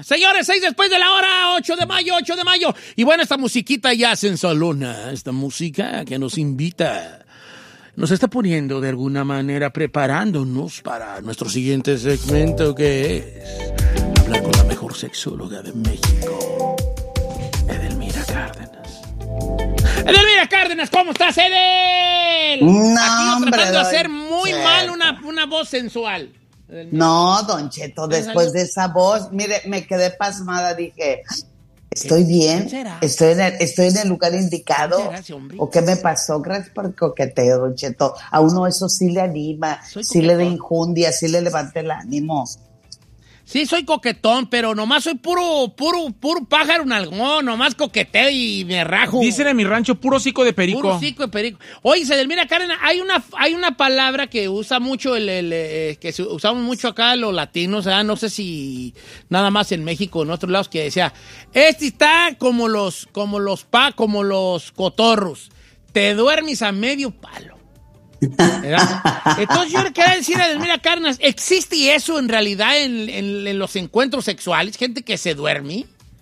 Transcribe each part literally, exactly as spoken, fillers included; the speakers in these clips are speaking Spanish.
Señores, seis después de la hora, ocho de mayo, ocho de mayo. Y bueno, esta musiquita ya sensualona, esta música que nos invita, nos está poniendo de alguna manera, preparándonos para nuestro siguiente segmento, que es hablar con la mejor sexóloga de México, Edelmira Cárdenas. Edelmira Cárdenas, ¿cómo estás, Edel? No, Aquí hombre, tratando de hacer don muy Cheto. mal una, una voz sensual. No, don Cheto, después de esa voz, mire, me quedé pasmada, dije, ¿estoy bien? ¿Estoy en el, estoy en el lugar indicado? ¿O qué me pasó? Gracias por el coqueteo, don Cheto. A uno eso sí le anima, sí le da injundia, sí le levanta el ánimo. Sí, soy coquetón, pero nomás soy puro, puro, puro pájaro nalgón, nomás coqueteo y me rajo. Dicen en mi rancho, puro cico de perico. Puro cico de perico. Oye, Edelmira Cárdenas, hay una, hay una palabra que usa mucho, el, el, el que usamos mucho acá los latinos, ¿eh? No sé si nada más en México o en otros lados, que decía, este está como los, como los pa, como los cotorros, te duermes a medio palo. ¿Verdad? Entonces yo le quería decir a Edelmira Cárdenas, ¿existe eso en realidad en, en, en los encuentros sexuales? Gente que se duerme.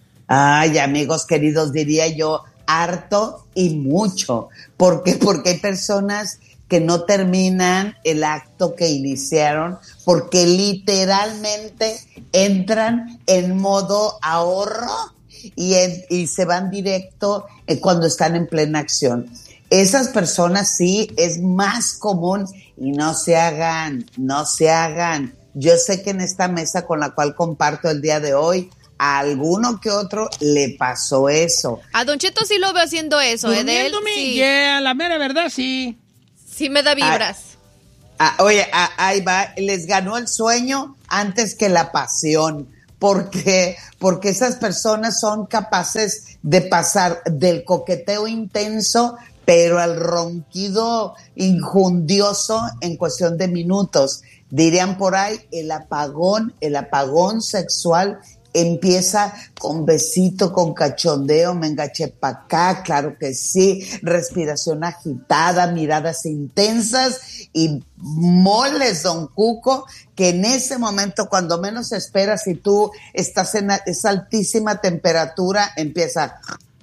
Ay, amigos queridos, diría yo, harto y mucho. ¿Por qué? Porque hay personas que no terminan el acto que iniciaron porque literalmente entran en modo ahorro y, en, y se van directo cuando están en plena acción. Esas personas sí es más común y no se hagan, no se hagan. Yo sé que en esta mesa con la cual comparto el día de hoy, a alguno que otro le pasó eso. A Don Cheto sí lo veo haciendo eso, ¿eh? De él, sí. Yeah, la mera verdad, sí. Sí me da vibras. Ah, ah, oye, ah, ahí va, les ganó el sueño antes que la pasión. ¿Por qué? Porque esas personas son capaces de pasar del coqueteo intenso, pero al ronquido injundioso en cuestión de minutos. Dirían por ahí, el apagón, el apagón sexual empieza con besito, con cachondeo, me engaché pa' acá, claro que sí, respiración agitada, miradas intensas y moles, don Cuco, que en ese momento, cuando menos esperas y tú estás en esa altísima temperatura, empieza...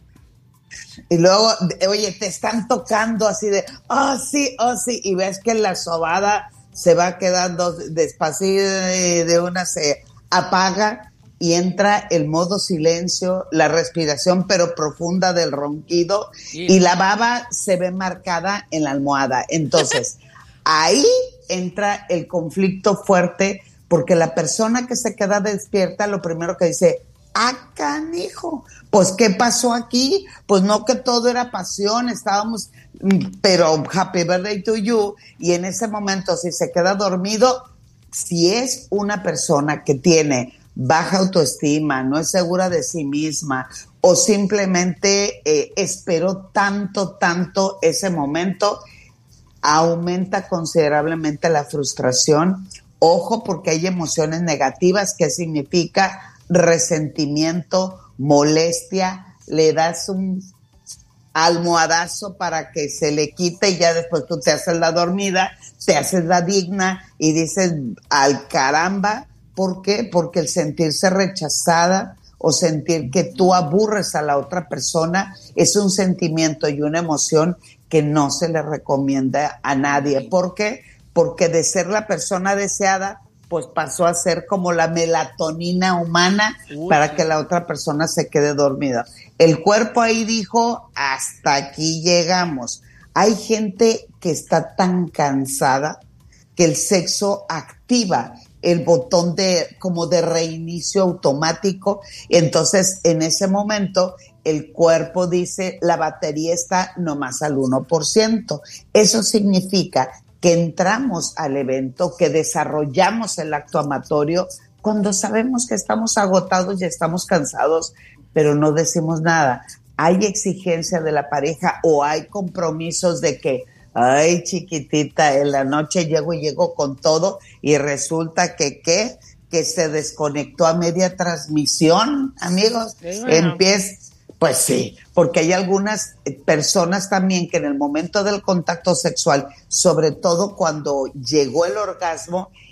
Y luego, oye, te están tocando así de, oh sí, oh sí, y ves que la sobada se va quedando despacito, de una se apaga y entra el modo silencio, la respiración pero profunda del ronquido, sí. Y la baba se ve marcada en la almohada. Entonces, ahí entra el conflicto fuerte porque la persona que se queda despierta, lo primero que dice, ¡ah, canijo! Pues, ¿qué pasó aquí? Pues no que todo era pasión, estábamos, pero happy birthday to you, y en ese momento, si se queda dormido, si es una persona que tiene baja autoestima, no es segura de sí misma, o simplemente eh, esperó tanto, tanto ese momento, aumenta considerablemente la frustración. Ojo, porque hay emociones negativas. ¿Qué significa? Resentimiento, molestia, le das un almohadazo para que se le quite y ya después tú te haces la dormida, te haces la digna y dices, al caramba. ¿Por qué? Porque el sentirse rechazada o sentir que tú aburres a la otra persona es un sentimiento y una emoción que no se le recomienda a nadie. ¿Por qué? Porque de ser la persona deseada, pues pasó a ser como la melatonina humana. Uy, para que la otra persona se quede dormida. El cuerpo ahí dijo, hasta aquí llegamos. Hay gente que está tan cansada que el sexo activa el botón de como de reinicio automático. Entonces, en ese momento, el cuerpo dice, la batería está nomás al uno por ciento. Eso significa que entramos al evento, que desarrollamos el acto amatorio cuando sabemos que estamos agotados y estamos cansados, pero no decimos nada. Hay exigencia de la pareja o hay compromisos de que, ay, chiquitita, en la noche llego y llego con todo y resulta que, ¿qué? Que se desconectó a media transmisión, amigos. Sí, bueno. Empieza... Pues sí, porque hay algunas personas también que en el momento del contacto sexual, sobre todo cuando llegó el orgasmo,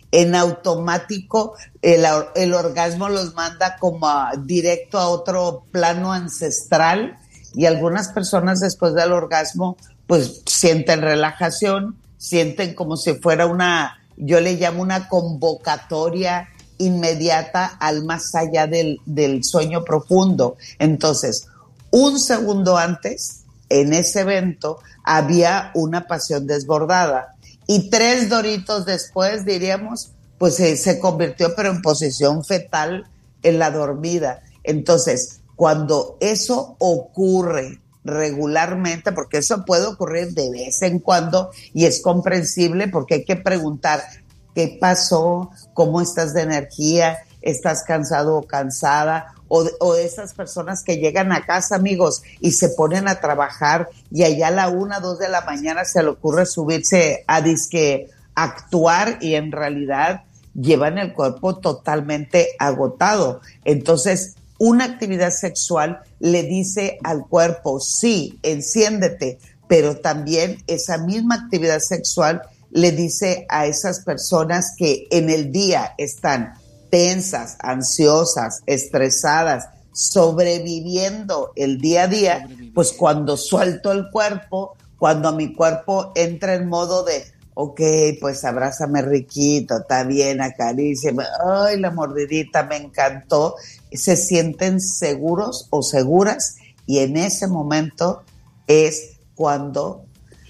en automático el, el orgasmo los manda como a, directo a otro plano ancestral, y algunas personas después del orgasmo pues sienten relajación, sienten como si fuera una, yo le llamo una convocatoria inmediata al más allá del, del sueño profundo. Entonces, un segundo antes, en ese evento, había una pasión desbordada. Y tres doritos después, diríamos, pues se, se convirtió pero en posición fetal en la dormida. Entonces, cuando eso ocurre regularmente, porque eso puede ocurrir de vez en cuando y es comprensible porque hay que preguntar qué pasó, cómo estás de energía, estás cansado o cansada, o, o esas personas que llegan a casa, amigos, y se ponen a trabajar y allá a la una, dos de la mañana se le ocurre subirse a disque actuar y en realidad llevan el cuerpo totalmente agotado. Entonces, una actividad sexual le dice al cuerpo, sí, enciéndete, pero también esa misma actividad sexual le dice a esas personas que en el día están tensas, ansiosas, estresadas, sobreviviendo el día a día, pues cuando suelto el cuerpo, cuando mi cuerpo entra en modo de, ok, pues abrázame riquito, está bien, acaríciame, ay, la mordidita me encantó, se sienten seguros o seguras y en ese momento es cuando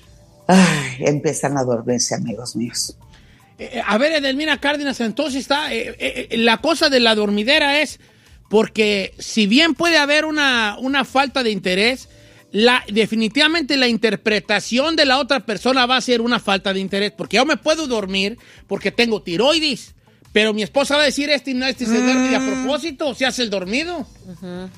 ay, empiezan a dormirse, amigos míos. Eh, a ver, Edelmira Cárdenas, entonces está, eh, eh, la cosa de la dormidera es porque si bien puede haber una, una falta de interés, la, definitivamente la interpretación de la otra persona va a ser una falta de interés, porque yo me puedo dormir porque tengo tiroides, pero mi esposa va a decir este y no este y se duerme y a propósito se hace el dormido. Uh-huh.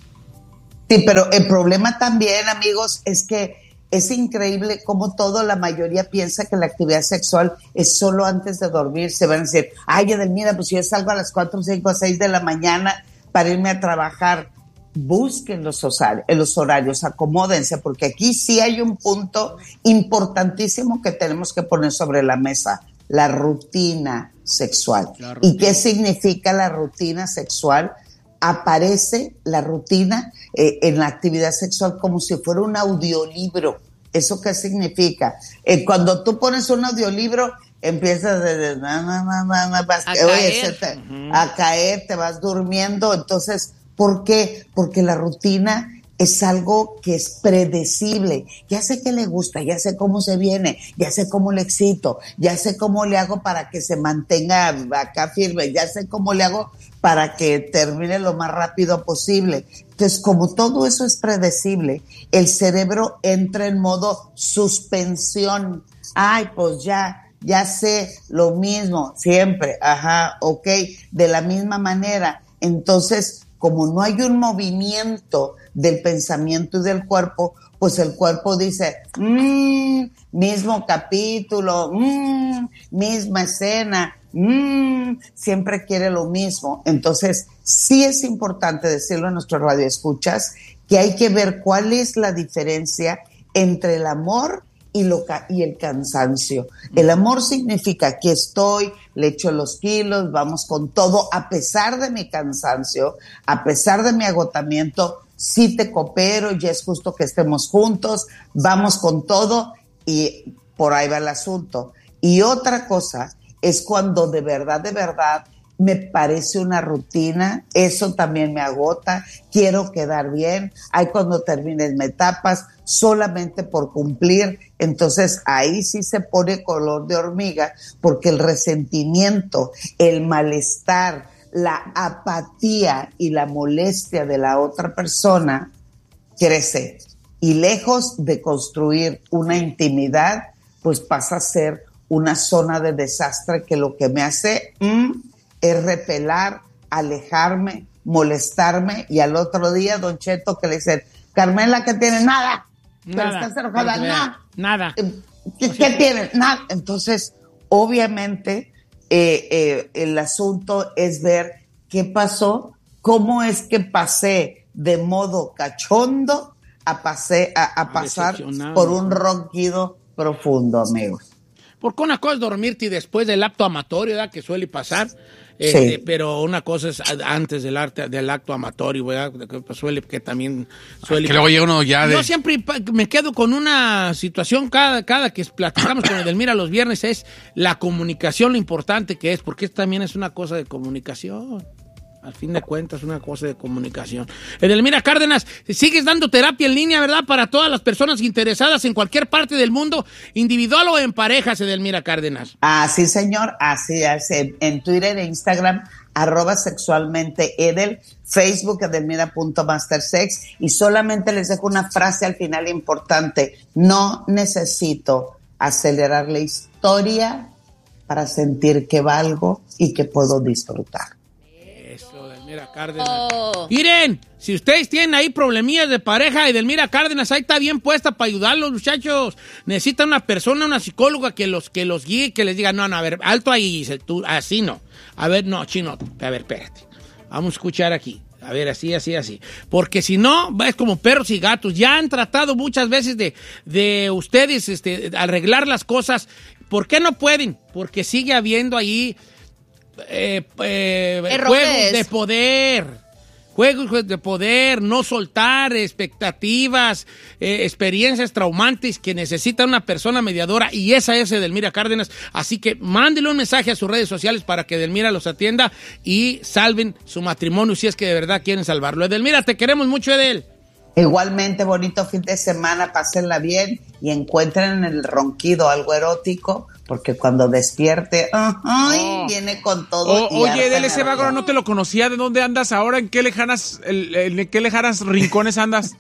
Sí, pero el problema también, amigos, es que es increíble cómo todo, la mayoría piensa que la actividad sexual es solo antes de dormir. Se van a decir, ay, Edelmira, pues yo salgo a las cuatro, cinco, seis de la mañana para irme a trabajar. Busquen los horarios, los horarios, acomódense, porque aquí sí hay un punto importantísimo que tenemos que poner sobre la mesa, la rutina sexual. La rutina. ¿Y qué significa la rutina sexual? Aparece la rutina eh, en la actividad sexual como si fuera un audiolibro. ¿Eso qué significa? Eh, cuando tú pones un audiolibro, empiezas de, na, na, na, na, na, vas, a, oye, caer. Te, Uh-huh. a caer, te vas durmiendo. Entonces, ¿por qué? Porque la rutina es algo que es predecible. Ya sé que le gusta, ya sé cómo se viene, ya sé cómo le excito, ya sé cómo le hago para que se mantenga acá firme, ya sé cómo le hago para que termine lo más rápido posible. Entonces, como todo eso es predecible, el cerebro entra en modo suspensión. Ay, pues ya, ya sé lo mismo, siempre, ajá, ok, de la misma manera. Entonces, como no hay un movimiento del pensamiento y del cuerpo, pues el cuerpo dice, mmm, mismo capítulo, mmm, misma escena, mmm, siempre quiere lo mismo. Entonces, sí es importante decirlo a nuestros radioescuchas que hay que ver cuál es la diferencia entre el amor y, lo ca- y el cansancio. El amor significa que estoy, le echo los kilos, vamos con todo, a pesar de mi cansancio, a pesar de mi agotamiento, sí te coopero, ya es justo que estemos juntos, vamos con todo y por ahí va el asunto. Y otra cosa es cuando de verdad, de verdad, me parece una rutina, eso también me agota, quiero quedar bien, ahí cuando termines me tapas, solamente por cumplir, entonces ahí sí se pone color de hormiga, porque el resentimiento, el malestar, la apatía y la molestia de la otra persona crece, y lejos de construir una intimidad, pues pasa a ser una zona de desastre que lo que me hace mmm, es repelar, alejarme, molestarme, y al otro día, Don Cheto, que le dicen, Carmela, ¿qué tiene? Nada. Pero Nada. estás enojada, nada. Nada. ¿Qué, ¿qué tiene? Nada. Entonces, obviamente, eh, eh, el asunto es ver qué pasó, cómo es que pasé de modo cachondo a, pasé, a, a pasar por un ronquido profundo, amigos. Porque una cosa es dormirte después del acto amatorio, ¿verdad? Que suele pasar. Este, sí. Pero una cosa es antes del, arte, del acto amatorio, ¿verdad? Que suele, que también suele... Que luego llega uno ya de... Yo siempre me quedo con una situación cada, cada que platicamos con Edelmira los viernes, es la comunicación, lo importante que es, porque esto también es una cosa de comunicación. Al fin de cuentas, una cosa de comunicación. Edelmira Cárdenas, sigues dando terapia en línea, ¿verdad? Para todas las personas interesadas en cualquier parte del mundo, individual o en parejas, Edelmira Cárdenas. Ah, sí, señor, así es. En Twitter e Instagram, arroba sexualmente Edel, Facebook Edelmira punto mastersex, y solamente les dejo una frase al final importante. No necesito acelerar la historia para sentir que valgo y que puedo disfrutar. Edelmira Cárdenas. Oh. Miren, si ustedes tienen ahí problemillas de pareja, Edelmira Cárdenas ahí está bien puesta para ayudarlos, muchachos. Necesitan una persona, una psicóloga que los, que los guíe, que les diga, no, no, a ver, alto ahí, tú, así no. A ver, no, chino, a ver, espérate. Vamos a escuchar aquí. A ver, así, así, así. Porque si no, es como perros y gatos. Ya han tratado muchas veces de, de ustedes este, arreglar las cosas. ¿Por qué no pueden? Porque sigue habiendo ahí... Eh, eh, juegos de poder, juegos de poder, no soltar expectativas, eh, experiencias traumantes que necesita una persona mediadora, y esa es Edelmira Cárdenas. Así que mándele un mensaje a sus redes sociales para que Edelmira los atienda y salven su matrimonio si es que de verdad quieren salvarlo. Edelmira, te queremos mucho, Edel. Igualmente, bonito fin de semana, pásenla bien y encuentren en el ronquido algo erótico, porque cuando despierte, ay, oh. viene con todo. Oh, oye, Edel, ese bárbaro no te lo conocía. ¿De dónde andas ahora? ¿En qué lejanas, el, en qué lejanas rincones andas?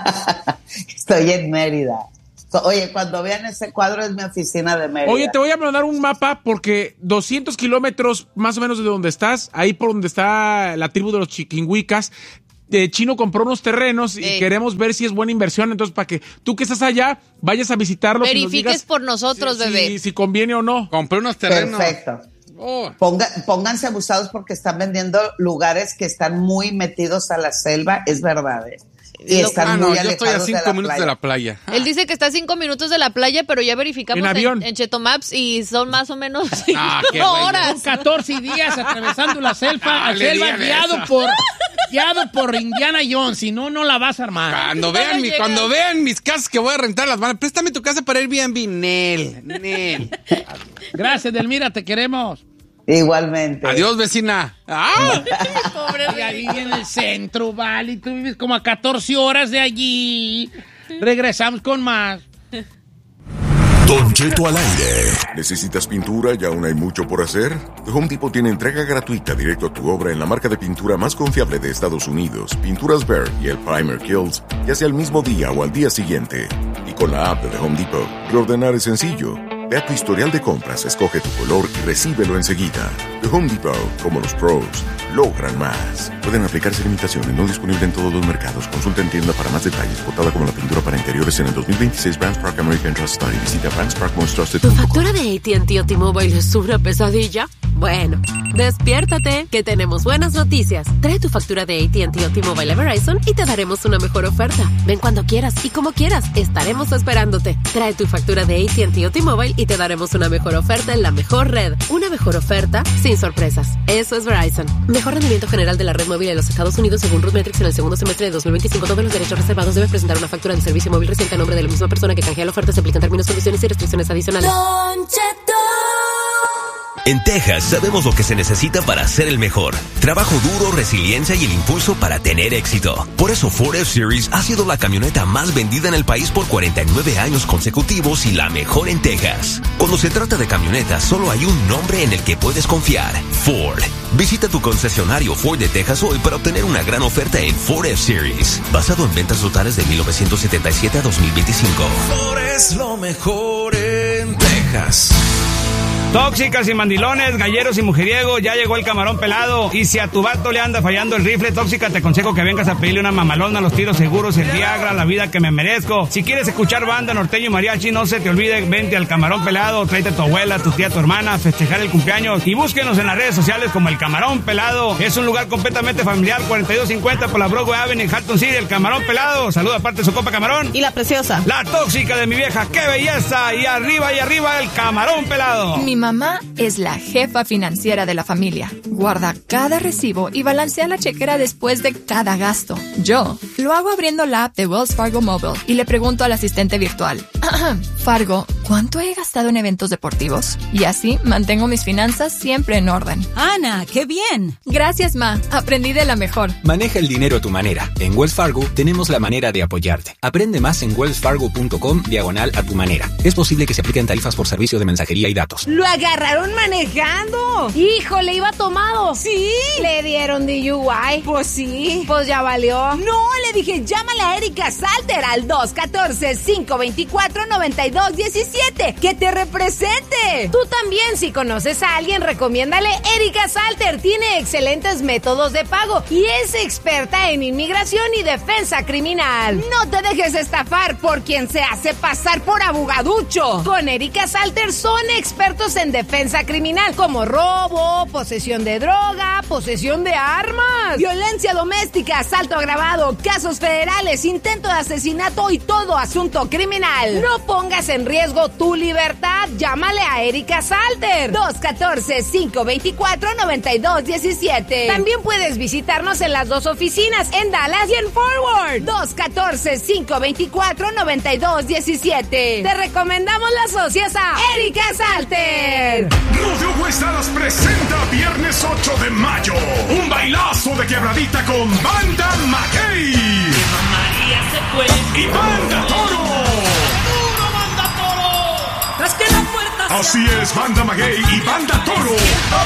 Estoy en Mérida. Oye, cuando vean ese cuadro es mi oficina de Mérida. Oye, te voy a mandar un mapa porque doscientos kilómetros más o menos de donde estás, ahí por donde está la tribu de los chiquinhuicas, de Chino compró unos terrenos y sí. queremos ver si es buena inversión. Entonces, para que tú que estás allá vayas a visitarlos. Verifiques y nos digas por nosotros, si, bebé. Si, si conviene o no. Compré unos terrenos. Perfecto. Oh. Ponga, pónganse abusados porque están vendiendo lugares que están muy metidos a la selva, es verdad, ¿eh? Y Lo, están ah, muy no, yo estoy a cinco minutos playa. de la playa. Él dice que está a cinco minutos de la playa, pero ya verificamos en, avión. en, en Cheto Maps y son más o menos ah, cinco horas. Son catorce días atravesando la selva, ah, selva guiado por, guiado por Indiana Jones, si no, no la vas a armar. Cuando vean, mi, cuando vean mis casas que voy a rentar, las van a... Préstame tu casa para Airbnb, Nel, Nel. Gracias, Edelmira, te queremos. Igualmente. Adiós, vecina. ¡Ah! Pobre y ahí en el centro, vale, tú vives como a catorce horas de allí. Regresamos con más. Don Cheto al aire. ¿Necesitas pintura y aún hay mucho por hacer? The Home Depot tiene entrega gratuita directo a tu obra en la marca de pintura más confiable de Estados Unidos, Pinturas Behr y el Primer Kills, ya sea el mismo día o al día siguiente. Y con la app de The Home Depot, reordenar es sencillo. Ve a tu historial de compras, escoge tu color y recíbelo enseguida. The Home Depot, como los pros, logran más. Pueden aplicarse limitaciones, no disponible en todos los mercados. Consulta en tienda para más detalles. Votada como la pintura para interiores en el dos mil veintiséis Brands Park American Trust Study. Visita brands park most trusted punto com. ¿Tu factura de A T and T o T-Mobile es una pesadilla? Bueno, despiértate, que tenemos buenas noticias. Trae tu factura de A T and T o T-Mobile a Verizon y te daremos una mejor oferta. Ven cuando quieras y como quieras, estaremos esperándote. Trae tu factura de A T and T o T-Mobile y te daremos una mejor oferta en la mejor red. Una mejor oferta sin sorpresas. Eso es Verizon. Mejor rendimiento general de la red móvil de los Estados Unidos según RootMetrics en el segundo semestre de dos mil veinticinco. Todos los derechos reservados. Debes presentar una factura de servicio móvil reciente a nombre de la misma persona que canjea la oferta. Se aplican términos, condiciones y restricciones adicionales. Don Cheto. En Texas sabemos lo que se necesita para ser el mejor. Trabajo duro, resiliencia y el impulso para tener éxito. Por eso Ford F-Series ha sido la camioneta más vendida en el país por cuarenta y nueve años consecutivos y la mejor en Texas. Cuando se trata de camionetas, solo hay un nombre en el que puedes confiar: Ford. Visita tu concesionario Ford de Texas hoy para obtener una gran oferta en Ford F-Series, basado en ventas totales de mil novecientos setenta y siete a dos mil veinticinco. Ford es lo mejor en Texas. Tóxicas y mandilones, galleros y mujeriegos, ya llegó el camarón pelado. Y si a tu vato le anda fallando el rifle, tóxica, te aconsejo que vengas a pedirle una mamalona, los tiros seguros, el Viagra, la vida que me merezco. Si quieres escuchar banda, norteño y mariachi, no se te olvide, vente al camarón pelado, tráete a tu abuela, tu tía, tu hermana, a festejar el cumpleaños. Y búsquenos en las redes sociales como el camarón pelado. Es un lugar completamente familiar, cuarenta y dos cincuenta por la Broadway Avenue en Halton City, el camarón pelado. Saluda aparte de su copa camarón. Y la preciosa. La tóxica de mi vieja, qué belleza. Y arriba y arriba el camarón pelado. Mi mamá es la jefa financiera de la familia. Guarda cada recibo y balancea la chequera después de cada gasto. Yo lo hago abriendo la app de Wells Fargo Mobile y le pregunto al asistente virtual: Fargo, ¿cuánto he gastado en eventos deportivos? Y así mantengo mis finanzas siempre en orden. Ana, ¡qué bien! Gracias, Ma. Aprendí de la mejor. Maneja el dinero a tu manera. En Wells Fargo tenemos la manera de apoyarte. Aprende más en wellsfargo.com diagonal a tu manera. Es posible que se apliquen tarifas por servicio de mensajería y datos. ¡Lo agarraron manejando! ¡Híjole, iba tomado! ¿Sí? ¿Le dieron D U I? Pues sí. Pues ya valió. No, le dije, llámale a Erika Salter al dos uno cuatro, cinco dos cuatro, nueve dos uno siete. ¡Que te represente! Tú también, si conoces a alguien, recomiéndale Erika Salter. Tiene excelentes métodos de pago y es experta en inmigración y defensa criminal. No te dejes estafar por quien se hace pasar por abogaducho. Con Erika Salter son expertos en defensa criminal, como robo, posesión de droga, posesión de armas, violencia doméstica, asalto agravado, casos federales, intento de asesinato y todo asunto criminal. No pongas en riesgo tu libertad. Llámale a Erika Salter. dos uno cuatro, cinco dos cuatro, nueve dos uno siete. También puedes visitarnos en las dos oficinas, en Dallas y en Forward. dos uno cuatro, cinco dos cuatro, nueve dos uno siete. Te recomendamos las socias a Erika Salter. Rodeo West Dallas presenta viernes ocho de mayo un bailazo de quebradita con Banda Mackey y Banda Toro. Así es, Banda Maguey y Banda Toro.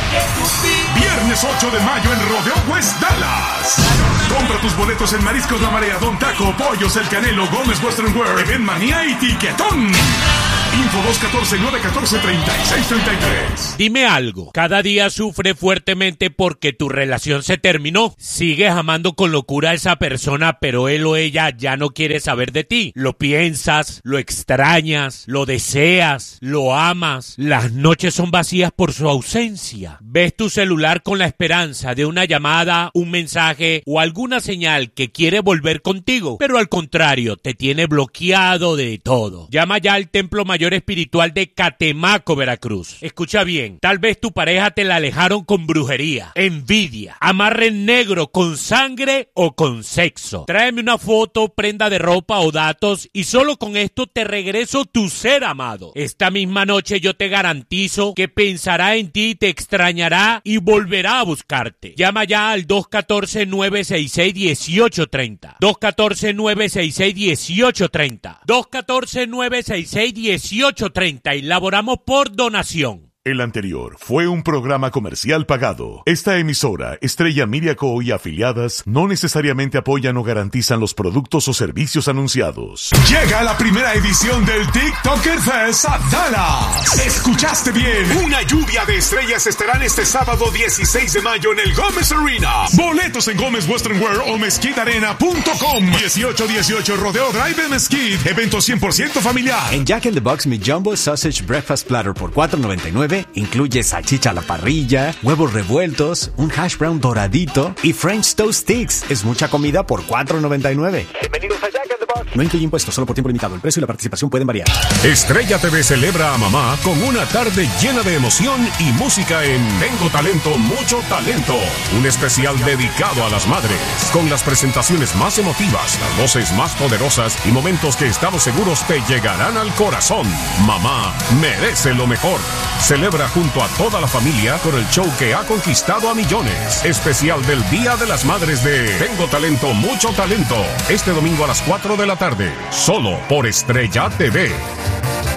Viernes ocho de mayo en Rodeo West Dallas. Compra tus boletos en Mariscos La Marea, Don Taco, Pollos, El Canelo, Gómez Western Wear, Event Manía y Tiquetón. Info dos uno cuatro, nueve uno cuatro, tres seis tres tres. Dime algo, cada día sufre fuertemente porque tu relación se terminó. Sigues amando con locura a esa persona, pero él o ella ya no quiere saber de ti. Lo piensas, lo extrañas, lo deseas, lo amas. Las noches son vacías por su ausencia. Ves tu celular con la esperanza de una llamada, un mensaje o alguna señal que quiere volver contigo, pero al contrario, te tiene bloqueado de todo. Llama ya al Templo Mayor Espiritual de Catemaco, Veracruz. Escucha bien, tal vez tu pareja te la alejaron con brujería, envidia, amarre negro con sangre o con sexo. Tráeme una foto, prenda de ropa o datos y solo con esto te regreso tu ser amado. Esta misma noche yo te garantizo que pensará en ti, te extrañará y volverá a buscarte. Llama ya al dos uno cuatro, nueve seis seis, uno ocho tres cero. dos uno cuatro, nueve seis seis, uno ocho tres cero. dos uno cuatro, nueve seis seis, uno ocho tres cero y laboramos por donación. El anterior fue un programa comercial pagado. Esta emisora, Estrella Media Co. y afiliadas, no necesariamente apoyan o garantizan los productos o servicios anunciados. Llega la primera edición del TikToker Fest a Dallas. ¿Escuchaste bien? Una lluvia de estrellas estarán este sábado dieciséis de mayo en el Gómez Arena. Boletos en Gómez Western Wear o mesquite arena punto com. dieciocho dieciocho Rodeo Drive en Mesquite. Evento cien por ciento familiar. En Jack in the Box, mi Jumbo Sausage Breakfast Platter por cuatro noventa y nueve incluye salchicha a la parrilla, huevos revueltos, un hash brown doradito y French Toast Sticks. Es mucha comida por cuatro noventa y nueve. Bienvenidos a Jack in the Box. No incluye impuestos, solo por tiempo limitado. El precio y la participación pueden variar. Estrella T V celebra a mamá con una tarde llena de emoción y música en Tengo Talento, Mucho Talento. Un especial dedicado a las madres, con las presentaciones más emotivas, las voces más poderosas y momentos que estamos seguros te llegarán al corazón. Mamá merece lo mejor. Celebra junto a toda la familia con el show que ha conquistado a millones. Especial del Día de las Madres de Tengo Talento, Mucho Talento. Este domingo a las cuatro de la tarde. Solo por Estrella T V.